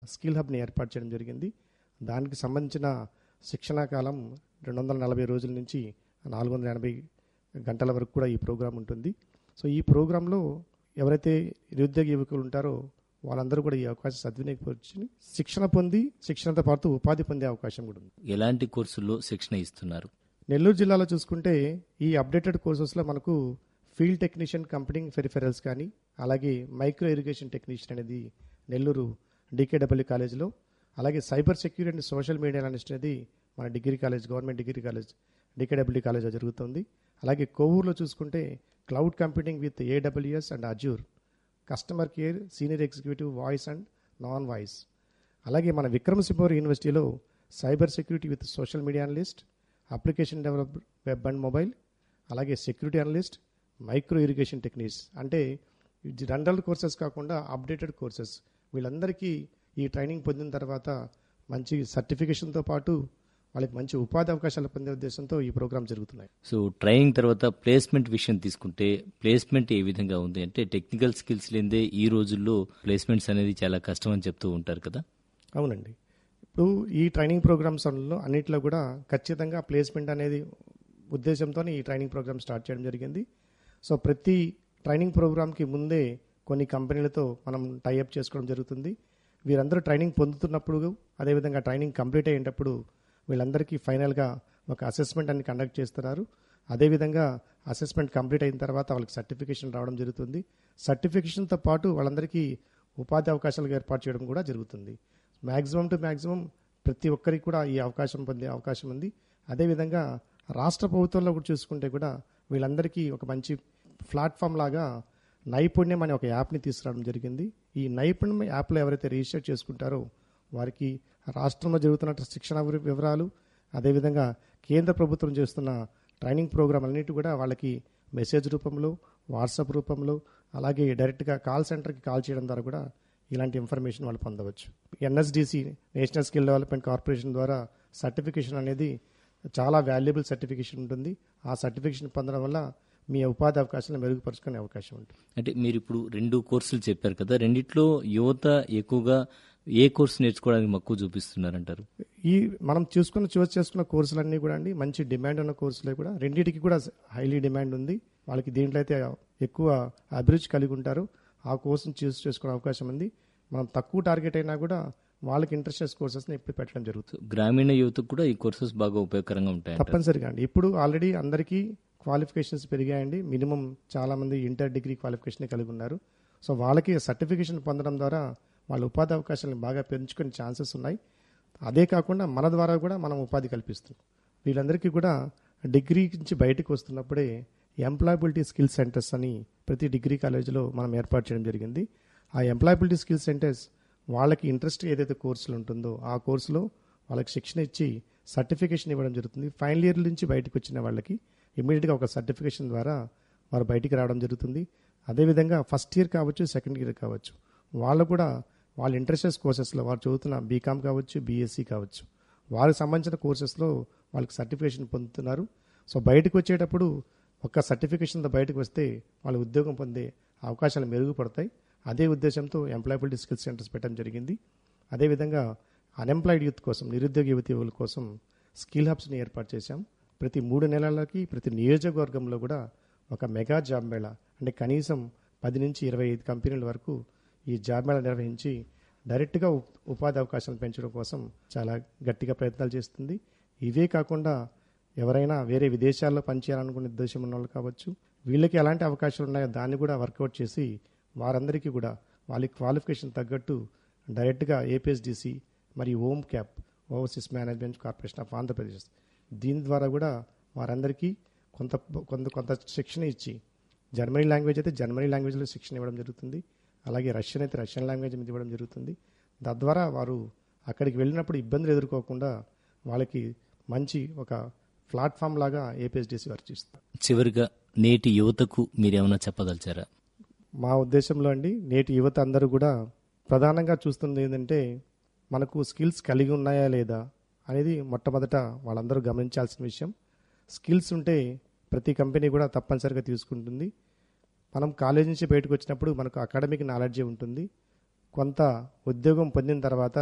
Skill హబ్ని ఏర్పాటు చేయడం జరిగింది. దానికి సంబంధించిన శిక్షణా కాలం 240 రోజుల నుంచి 480 గంటల వరకు కూడా ఈ ప్రోగ్రాం ఉంటుంది. సో ఈ ప్రోగ్రాంలో ఎవరైతే నిరుద్యోగ యువకులు ఉంటారో వాళ్ళందరూ కూడా ఈ అవకాశం సద్వినియోగపరిచి శిక్షణ పొంది శిక్షణతో పాటు ఉపాధి పొందే అవకాశం కూడా ఉంది. ఎలాంటి కోర్సుల్లో శిక్షణ ఇస్తున్నారు? నెల్లూరు జిల్లాలో చూసుకుంటే ఈ అప్డేటెడ్ కోర్సెస్లో మనకు ఫీల్డ్ టెక్నీషియన్ కంపెనీ పెరిఫెరల్స్ కానీ, అలాగే మైక్రో ఇరిగేషన్ టెక్నీషియన్ అనేది నెల్లూరు DKW కాలేజ్లో, అలాగే cyber security and social media analyst అనేది మన degree college, government degree college DKW కాలేజ్లో జరుగుతుంది. అలాగే కోవూరులో చూసుకుంటే cloud computing with AWS and Azure, customer care, senior executive voice and non voice. అలాగే మన విక్రమసింహపురి యూనివర్సిటీలో cyber security with social media analyst, application developer, web and mobile, అలాగే security analyst, micro irrigation techniques. అంటే general courses కాకుండా updated courses. వీళ్ళందరికీ ఈ training పొందిన తర్వాత మంచి సర్టిఫికేషన్తో పాటు వాళ్ళకి మంచి ఉపాధి అవకాశాలు పొందే ఉద్దేశంతో ఈ ప్రోగ్రామ్ జరుగుతున్నాయి. సో ట్రైనింగ్ తర్వాత ప్లేస్మెంట్ విషయం తీసుకుంటే ప్లేస్మెంట్ ఏ విధంగా ఉంది? అంటే టెక్నికల్ స్కిల్స్ లేదే ఈ రోజుల్లో ప్లేస్మెంట్స్ అనేది చాలా కష్టం అని చెప్తూ ఉంటారు కదా. అవునండి. ఇప్పుడు ఈ ట్రైనింగ్ ప్రోగ్రామ్స్ అన్నింటిలో కూడా ఖచ్చితంగా ప్లేస్మెంట్ అనేది ఉద్దేశంతో ఈ ట్రైనింగ్ ప్రోగ్రామ్ స్టార్ట్ చేయడం జరిగింది. సో ప్రతి ట్రైనింగ్ ప్రోగ్రామ్కి ముందే కొన్ని కంపెనీలతో మనం టైఅప్ చేసుకోవడం జరుగుతుంది. వీరందరూ ట్రైనింగ్ పొందుతున్నప్పుడు, అదేవిధంగా ట్రైనింగ్ కంప్లీట్ అయ్యేటప్పుడు వీళ్ళందరికీ ఫైనల్గా ఒక అసెస్మెంట్ అని కండక్ట్ చేస్తున్నారు. అదేవిధంగా అసెస్మెంట్ కంప్లీట్ అయిన తర్వాత వాళ్ళకి సర్టిఫికేషన్ రావడం జరుగుతుంది. సర్టిఫికేషన్తో పాటు వాళ్ళందరికీ ఉపాధి అవకాశాలు ఏర్పాటు చేయడం కూడా జరుగుతుంది. మ్యాక్సిమం టు మ్యాక్సిమం ప్రతి ఒక్కరికి కూడా ఈ అవకాశం పొందే అవకాశం ఉంది. అదేవిధంగా రాష్ట్ర ప్రభుత్వంలో కూడా చూసుకుంటే కూడా వీళ్ళందరికీ ఒక మంచి ప్లాట్ఫామ్ లాగా నైపుణ్యం అనే ఒక యాప్ని తీసుకురావడం జరిగింది. ఈ నైపుణ్యం యాప్లో ఎవరైతే రిజిస్టర్ చేసుకుంటారో వారికి రాష్ట్రంలో జరుగుతున్న శిక్షణ వివరాలు, అదేవిధంగా కేంద్ర ప్రభుత్వం చేస్తున్న ట్రైనింగ్ ప్రోగ్రాం అన్నిటి కూడా వాళ్ళకి మెసేజ్ రూపంలో, వాట్సాప్ రూపంలో, అలాగే డైరెక్ట్గా కాల్ సెంటర్కి కాల్ చేయడం ద్వారా కూడా ఇలాంటి ఇన్ఫర్మేషన్ వాళ్ళు పొందవచ్చు. NSDC national skill development corporation ద్వారా సర్టిఫికేషన్ అనేది చాలా వాల్యుబుల్ సర్టిఫికేషన్ ఉంటుంది. ఆ సర్టిఫికేషన్ పొందడం వల్ల మీ ఉపాధి అవకాశాలను మెరుగుపరుచుకునే అవకాశం ఉంటుంది. అంటే మీరు ఇప్పుడు 2 కోర్సులు చెప్పారు కదా, రెండిట్లో యువత ఎక్కువగా ఏ కోర్సు నేర్చుకోవడానికి మక్కువ చూపిస్తున్నారంటారు? ఈ మనం చూస్ చేసుకున్న కోర్సులన్నీ కూడా అండి మంచి డిమాండ్ ఉన్న కోర్సులే కూడా. రెండింటికి కూడా హైలీ డిమాండ్ ఉంది. వాళ్ళకి దీంట్లో అయితే ఎక్కువ అభిరుచి కలిగి ఉంటారు. ఆ కోర్సును చూస్ చేసుకునే అవకాశం ఉంది. మనం తక్కువ టార్గెట్ అయినా కూడా వాళ్ళకి ఇంట్రెస్ట్ కోర్సెస్ని ఇప్పుడు పెట్టడం జరుగుతుంది. గ్రామీణ యువతకు కూడా ఈ కోర్సెస్ బాగా ఉపయోగకరంగా ఉంటాయి. తప్పనిసరిగా అండి. ఇప్పుడు ఆల్రెడీ అందరికీ క్వాలిఫికేషన్స్ పెరిగాయండి. మినిమం చాలామంది ఇంటర్ డిగ్రీ క్వాలిఫికేషన్ కలిగి ఉన్నారు. సో వాళ్ళకి సర్టిఫికేషన్ పొందడం ద్వారా వాళ్ళ ఉపాధి అవకాశాలను బాగా పెంచుకునే ఛాన్సెస్ ఉన్నాయి. అదే కాకుండా మన ద్వారా కూడా మనం ఉపాధి కల్పిస్తున్నాం. వీళ్ళందరికీ కూడా డిగ్రీ నుంచి బయటకు వస్తున్నప్పుడే ఎంప్లాయబిలిటీ స్కిల్ సెంటర్స్ అని ప్రతి డిగ్రీ కాలేజీలో మనం ఏర్పాటు చేయడం జరిగింది. ఆ ఎంప్లాయబిలిటీ స్కిల్ సెంటర్స్ వాళ్ళకి ఇంట్రెస్ట్ ఏదైతే కోర్సులు ఉంటుందో ఆ కోర్సులో వాళ్ళకి శిక్షణ ఇచ్చి సర్టిఫికేషన్ ఇవ్వడం జరుగుతుంది. ఫైనల్ ఇయర్ నుంచి బయటకు వచ్చిన వాళ్ళకి ఇమ్మీడియట్గా ఒక సర్టిఫికేషన్ ద్వారా వారు బయటికి రావడం జరుగుతుంది. అదేవిధంగా ఫస్ట్ ఇయర్ కావచ్చు, సెకండ్ ఇయర్ కావచ్చు, వాళ్ళు కూడా వాళ్ళ ఇంట్రెస్టెస్ కోర్సెస్లో వారు చదువుతున్న బీకామ్ కావచ్చు, BSc కావచ్చు, వారికి సంబంధించిన కోర్సెస్లో వాళ్ళకి సర్టిఫికేషన్ పొందుతున్నారు. సో బయటకు వచ్చేటప్పుడు ఒక సర్టిఫికేషన్తో బయటకు వస్తే వాళ్ళ ఉద్యోగం పొందే అవకాశాలు మెరుగుపడతాయి. అదే ఉద్దేశంతో ఎంప్లాయబిలిటీ స్కిల్ సెంటర్స్ పెట్టడం జరిగింది. అదేవిధంగా అన్ఎంప్లాయిడ్ యూత్ కోసం, నిరుద్యోగ యువకుల కోసం స్కిల్ హబ్స్ని ఏర్పాటు చేశాం. ప్రతి 3 నెలలకి ప్రతి నియోజకవర్గంలో కూడా ఒక మెగా జాబ్ మేళా, అంటే కనీసం 10 నుంచి 25 కంపెనీల వరకు ఈ జాబ్ మేళా నిర్వహించి డైరెక్ట్గా ఉపాధి అవకాశాలను పెంచడం కోసం చాలా గట్టిగా ప్రయత్నాలు చేస్తుంది. ఇవే కాకుండా ఎవరైనా వేరే విదేశాల్లో పనిచేయాలనుకునే ఉద్దేశం ఉన్న వాళ్ళు కావచ్చు, వీళ్ళకి ఎలాంటి అవకాశాలు ఉన్నాయో దాన్ని కూడా వర్కౌట్ చేసి వారందరికీ కూడా వాళ్ళ క్వాలిఫికేషన్ తగ్గట్టు డైరెక్ట్గా APSDC మరియు ohm cap, overseas management corporation of Andhra Pradesh, దీని ద్వారా కూడా వారందరికీ కొంత కొంత కొంత శిక్షణ ఇచ్చి, జర్మనీ లాంగ్వేజ్ అయితే జర్మనీ లాంగ్వేజ్లో శిక్షణ ఇవ్వడం జరుగుతుంది. అలాగే రష్యన్ అయితే రష్యన్ లాంగ్వేజ్ మీద ఇవ్వడం జరుగుతుంది. తద్వారా వారు అక్కడికి వెళ్ళినప్పుడు ఇబ్బందులు ఎదుర్కోకుండా వాళ్ళకి మంచి ఒక ప్లాట్ఫామ్ లాగా APSDC వర్క్ చేస్తారు. చివరిగా నేటి యువతకు మీరేమైనా చెప్పదలిచారా? మా ఉద్దేశంలో అండి, నేటి యువత అందరూ కూడా ప్రధానంగా చూస్తుంది ఏంటంటే మనకు స్కిల్స్ కలిగి ఉన్నాయా లేదా అనేది మొట్టమొదట వాళ్ళందరూ గమనించాల్సిన విషయం. స్కిల్స్ ఉంటే ప్రతి కంపెనీ కూడా తప్పనిసరిగా తీసుకుంటుంది. మనం కాలేజ్ నుంచి బయటకు వచ్చినప్పుడు మనకు అకాడమిక్ నాలెడ్జే ఉంటుంది. కొంత ఉద్యోగం పొందిన తర్వాత